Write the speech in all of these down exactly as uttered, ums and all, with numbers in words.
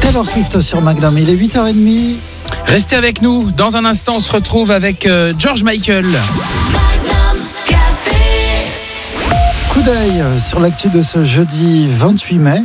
Taylor Swift sur Magnum, il est huit heures trente. Restez avec nous, dans un instant on se retrouve avec euh, George Michael. Coup d'œil sur l'actu de ce jeudi vingt-huit mai.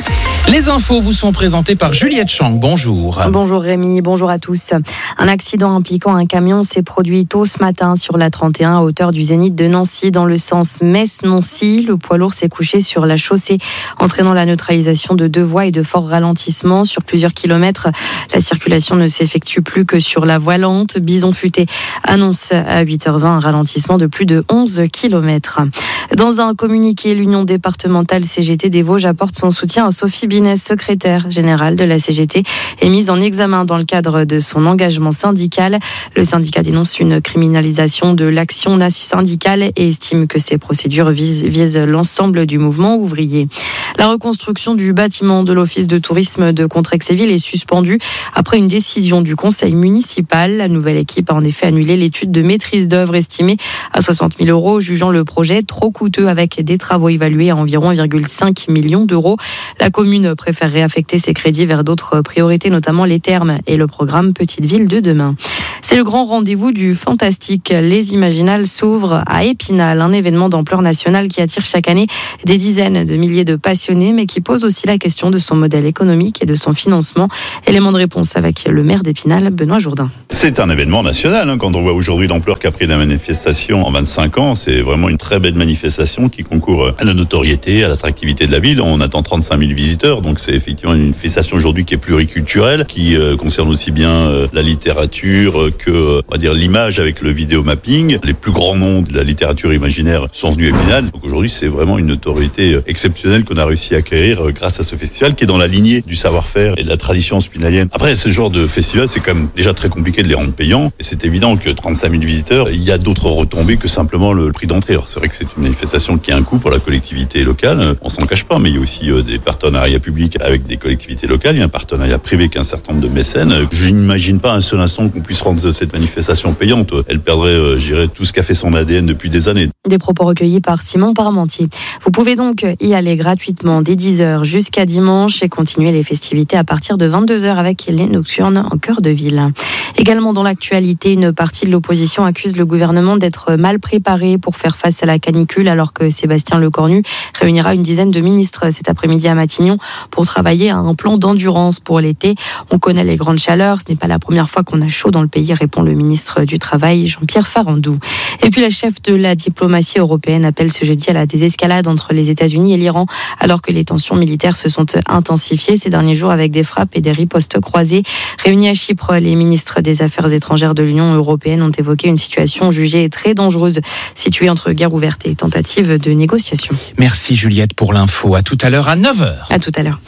Les infos vous sont présentées par Juliette Chang. Bonjour. Bonjour Rémi, bonjour à tous. Un accident impliquant un camion s'est produit tôt ce matin sur la trente et un à hauteur du Zénith de Nancy dans le sens Metz-Nancy. Le poids lourd s'est couché sur la chaussée, entraînant la neutralisation de deux voies et de forts ralentissements. Sur plusieurs kilomètres, la circulation ne s'effectue plus que sur la voie lente. Bison Futé annonce à huit heures vingt un ralentissement de plus de onze kilomètres. Dans un communiqué, l'Union départementale C G T des Vosges apporte son soutien à Sophie Binès, secrétaire générale de la C G T, est mise en examen dans le cadre de son engagement syndical. Le syndicat dénonce une criminalisation de l'action syndicale et estime que ces procédures visent, visent l'ensemble du mouvement ouvrier. La reconstruction du bâtiment de l'Office de tourisme de Contrexéville est suspendue après une décision du conseil municipal. La nouvelle équipe a en effet annulé l'étude de maîtrise d'œuvre estimée à soixante mille euros, jugeant le projet trop coûteux avec des travaux évalués à environ un virgule cinq million d'euros. La commune préfère réaffecter ses crédits vers d'autres priorités, notamment les thermes et le programme Petite Ville de demain. C'est le grand rendez-vous du fantastique. Les Imaginales s'ouvrent à Épinal, un événement d'ampleur nationale qui attire chaque année des dizaines de milliers de passionnés, mais qui pose aussi la question de son modèle économique et de son financement. Élément de réponse avec le maire d'Épinal, Benoît Jourdain. C'est un événement national. Hein. Quand on voit aujourd'hui l'ampleur qu'a pris la manifestation en vingt-cinq ans, c'est vraiment une très belle manifestation qui concourt à la notoriété, à l'attractivité de la ville. On attend trente-cinq mille visiteurs, donc c'est effectivement une manifestation aujourd'hui qui est pluriculturelle, qui euh, concerne aussi bien euh, la littérature euh, que euh, on va dire l'image avec le vidéo mapping. Les plus grands noms de la littérature imaginaire sont venus à Épinal. Donc aujourd'hui, c'est vraiment une notoriété euh, exceptionnelle qu'on a réussi à acquérir euh, grâce à ce festival qui est dans la lignée du savoir-faire et de la tradition spinalienne. Après, ce genre de festival, c'est quand même déjà très compliqué de les rendre payants. Et c'est évident que trente-cinq mille visiteurs, il y a d'autres retombées que simplement le prix d'entrée. Alors, c'est vrai que c'est une manifestation qui a un coût pour la collectivité locale. On s'en cache pas, mais il y a aussi euh, des partenariats publics avec des collectivités locales. Il y a un partenariat privé avec un certain nombre de mécènes. Je n'imagine pas un seul instant qu'on puisse rendre cette manifestation payante. Elle perdrait, euh, je dirais, tout ce qu'a fait son A D N depuis des années. Des propos recueillis par Simon Parmentier. Vous pouvez donc y aller gratuitement dès dix heures jusqu'à dimanche et continuer les festivités à partir de vingt-deux heures avec les nocturnes en cœur de ville. Également dans l'actualité, une partie de l'opposition accuse le gouvernement d'être mal préparé pour faire face à la canicule, alors que Sébastien Lecornu réunira une dizaine de ministres cet après-midi à Matignon pour travailler à un plan d'endurance pour l'été. On connaît les grandes chaleurs, ce n'est pas la première fois qu'on a chaud dans le pays, répond le ministre du Travail, Jean-Pierre Farandou. Et puis la chef de la diplomatie européenne appelle ce jeudi à la désescalade entre les États-Unis et l'Iran, alors que les tensions militaires se sont intensifiées ces derniers jours avec des frappes et des ripostes croisées. Réunis à Chypre, les ministres des Affaires étrangères de l'Union européenne ont évoqué une situation jugée très dangereuse, située entre guerre ouverte et tentative de négociation. Merci Juliette pour l'info. À tout à l'heure à neuf heures. À tout à l'heure.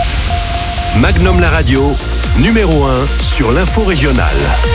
Magnum la radio, numéro un sur l'info régionale.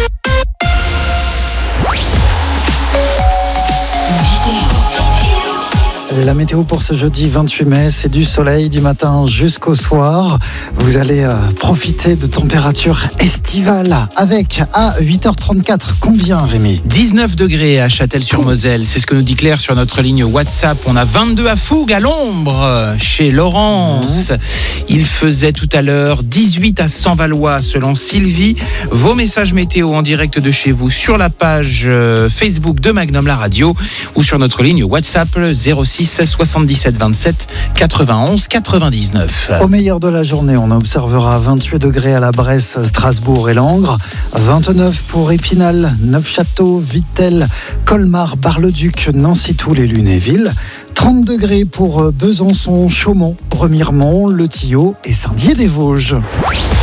La météo pour ce jeudi vingt-huit mai, c'est du soleil du matin jusqu'au soir. Vous allez euh, profiter de températures estivales avec, à huit heures trente-quatre, combien Rémi ? dix-neuf degrés à Châtel-sur-Moselle, c'est ce que nous dit Claire sur notre ligne WhatsApp. On a vingt-deux à Fougue, à l'ombre, chez Laurence. Il faisait tout à l'heure dix-huit à Saint-Valois selon Sylvie. Vos messages météo en direct de chez vous sur la page Facebook de Magnum la radio ou sur notre ligne WhatsApp zéro six soixante-dix-sept vingt-sept quatre-vingt-onze quatre-vingt-dix-neuf. Au meilleur de la journée, on observera vingt-huit degrés à la Bresse, Strasbourg et Langres, vingt-neuf pour Épinal, Neufchâteau, Vittel, Colmar, Bar-le-Duc, Nancy-Toul et Lunéville, trente degrés pour Besançon, Chaumont, Remiremont, Le Tillot et Saint-Dié-des-Vosges.